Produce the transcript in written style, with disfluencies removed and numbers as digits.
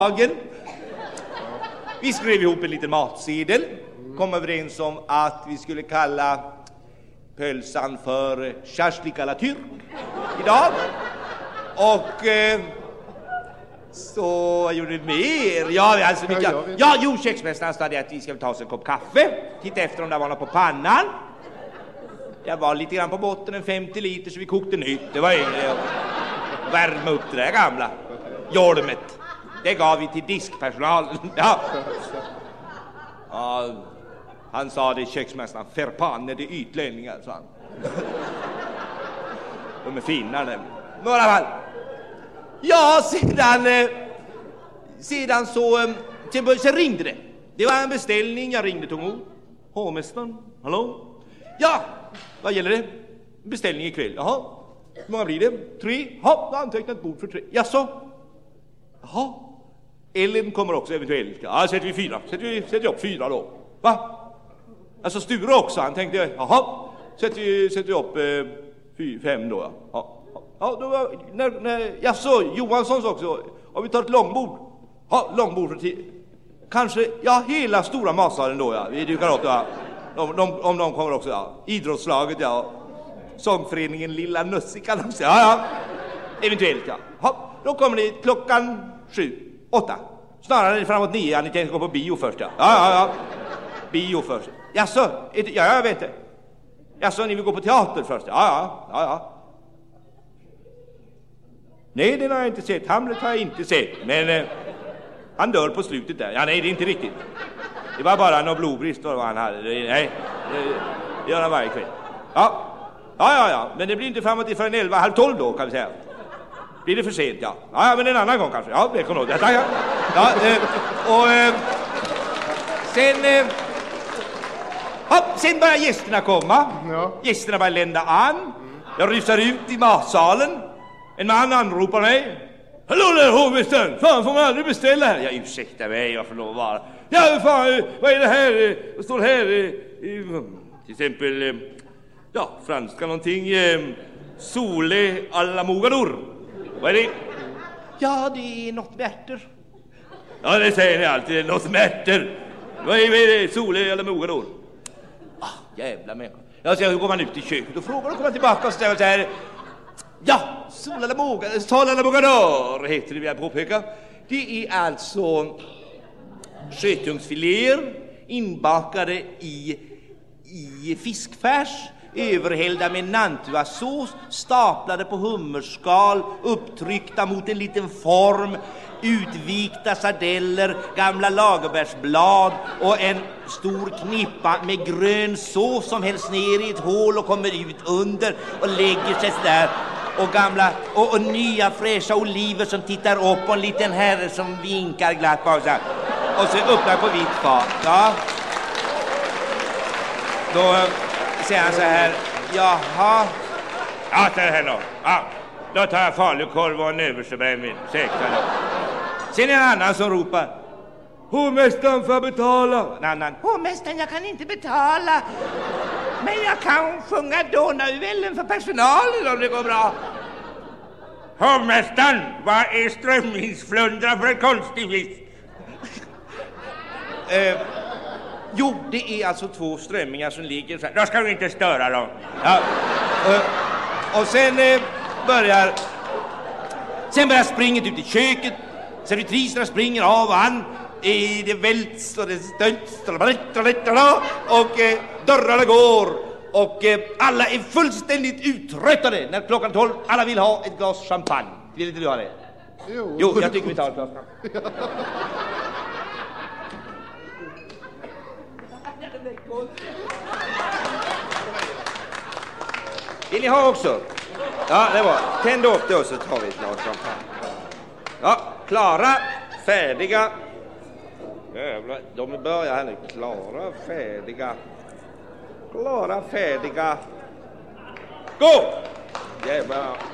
Vi skrev ihop en liten matsedel. Kom överens om att vi skulle kalla pölsan för shashlik à la turk idag. Och så gjorde vi mer. Ja, alltså mycket. Ja, jo, köksmästaren sa det att vi ska ta oss en kopp kaffe. Titta efter om det var något på pannan. Det var lite grann på botten, en 50 liter, så vi kokte nytt. Det var värma upp det där gamla jormet. Det gav vi till diskpersonalen. Ja. Ja, han sa det, köksmästaren, förpanne, det är ytlänningar, sa han. De är fina nu. Några fall. Ja, sedan så ringde det. Det var en beställning, jag ringde till hon. Hovmästaren, hallå? Ja, vad gäller det? Beställning ikväll, jaha. Hur många blir det? 3? Ja, jag har antecknat bord för 3. Jaså? Jaha. Ellen kommer också eventuellt. Ja, sätter vi 4. Sätter upp 4 då. Va? Alltså Sture också, han tänkte, jaha. Sätter vi upp 5 då, ja. Ja, då var, jaså, Johanssons också. Har vi tar ett långbord? Ja, långbord för 10. Kanske, ja, hela stora matsalen då, ja. Vi dukar upp, ja. Om de kommer också, ja. Idrottslaget, ja. Sångföreningen Lilla Nussikan också, ja. Eventuellt, ja. Ja, då kommer ni klockan 7, 8. Snarare framåt 9, ni tänker gå på bio först, ja. Ja. Bio först. Jaså, ja, jag vet inte. Jaså, ni vill gå på teater först? Ja. Nej, den har jag inte sett. Hamlet har jag inte sett. Men han dör på slutet där. Ja, nej, det är inte riktigt. Det var bara någon blodbrist vad han hade. Nej, det gör han varje kväll. Ja. Men det blir inte framåt till förrän 11, halv 12 då, kan vi säga. Blir det för sent, ja. Ja, men en annan gång kanske. Ja, det kommer nog. Ja. Sen börjar gästerna komma. Ja. Gästerna börjar lända an. Jag rusar ut i matsalen. En man anropar mig. Hallå där, hovmästaren! Fan, får man aldrig beställa här? Jag ursäktar mig, jag får lov att vara. Ja, fan, vad är det här? Vad står här? Till exempel, franska någonting. Sole alla mogador. Vad är det? Ja, det är något med ärtor. Ja, det säger ni alltid, något med ärtor. Vad är det? Sole alla mogador. Jävla människa. Jag säger, hur går man ut i köket och frågar och kommer tillbaka och ställer så här. Ja, Sol alla mogador heter det, vill jag påpeka. Det är alltså skötungsfiléer inbakade i fiskfärs, överhällda med nantuasås, staplade på hummerskal, upptryckta mot en liten form, utvikta sardeller, gamla lagerbärsblad och en stor knippa med grön sås som hälls ner i ett hål och kommer ut under och lägger sig där. Och gamla och nya fräscha oliver som tittar upp och en liten herre som vinkar glatt på sig. Och så öppnar på vitt fat. Ja. Då säger han så här. Jaha. Ja, det här då. Ja. Då tar jag falukorv och en överstebrännvin. Säkert. Sen är det en annan som ropar. Hovmästaren får betala. En annan. Hovmästaren, jag kan inte betala. Men jag kan sjunga Donauwellen för personalen om det går bra. Hovmästaren, vad är strömmingsflundra för en konstig fisk? Jo, det är alltså 2 strömmingar som ligger så här. Då ska vi inte störa dem. Ja. Och sen börjar springet ut i köket. Servitriserna springer av och an. Det välts och det stölds och dörrarna går och alla är fullständigt uttröttade när klockan 12. Alla vill ha ett glas champagne. Vill inte du ha det? Jo, jag tycker vi tar ett glas. Vill ni ha också? Ja, det var. Tänd upp det och så tar vi ett glas champagne. Ja, klara, färdiga. Jävlar, de börjar här nu. Klara, färdiga. Gå! Jävlar.